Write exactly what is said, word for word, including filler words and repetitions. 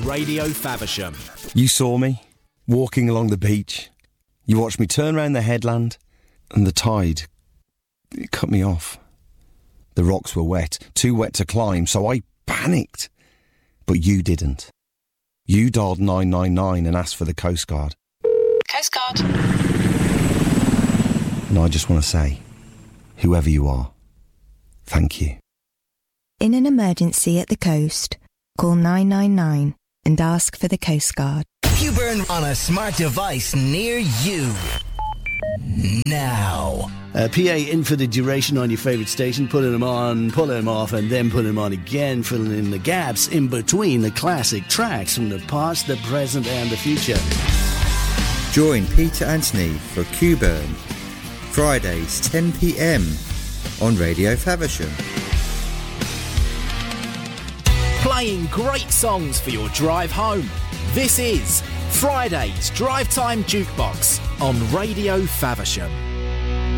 Radio Faversham. You saw me, walking along the beach. You watched me turn round the headland, and the tide, it cut me off. The rocks were wet, too wet to climb, so I panicked. But you didn't. You dialed nine nine nine and asked for the Coast Guard. Coast Guard. And I just want to say, whoever you are, thank you. In an emergency at the coast, call nine nine nine and ask for the Coast Guard. Q-Burn on a smart device near you. Now. Uh, P A in for the duration on your favourite station, putting them on, pulling them off, and then putting them on again, filling in the gaps in between the classic tracks from the past, the present, and the future. Join Peter Anthony for Q-Burn, Fridays ten p.m. on Radio Faversham. Playing great songs for your drive home. This is Friday's Drive Time Jukebox on Radio Faversham.